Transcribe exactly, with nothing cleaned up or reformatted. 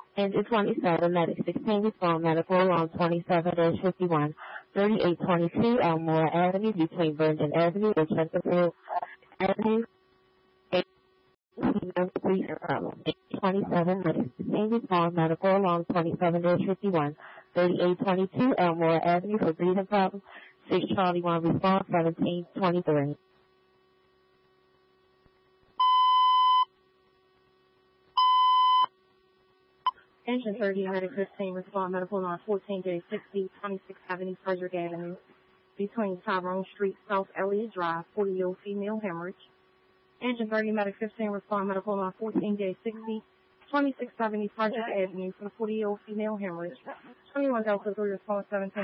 Engine twenty-seven, Medic sixteen, respond medical along twenty-seven dash fifty-one, thirty-eight twenty-two Elmore Avenue between Vernon Avenue and Chesterfield Avenue. Please problem. twenty-seven, Medic sixteen, respond medical along twenty-seven dash fifty-one, thirty-eight twenty-two Elmore Avenue for breathing problem. six Charlie one, respond seventeen twenty-three. Engine thirty, Medic fifteen, respond medical on fourteen J sixty, twenty-sixth Avenue, Frederick Avenue, between Tyrone Street, South Elliott Drive, forty-year-old female hemorrhage. Engine thirty, Medic fifteen, respond medical on fourteen J sixty, twenty-sixth Avenue, Frederick Avenue, for the forty-year-old female hemorrhage. twenty-one Delta three, respond seventeen.